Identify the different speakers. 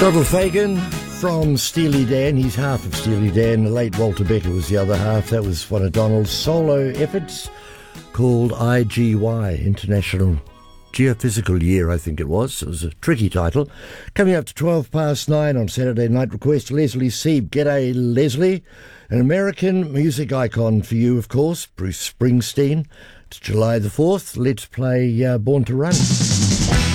Speaker 1: Donald Fagen from Steely Dan. He's half of Steely Dan. The late Walter Becker was the other half. That was one of Donald's solo efforts called IGY, International Geophysical Year, I think it was. It was a tricky title. Coming up to 9:12 on Saturday Night Request, Leslie Sieb. G'day, Leslie. An American music icon for you, of course, Bruce Springsteen. It's July the 4th. Let's play Born to Run.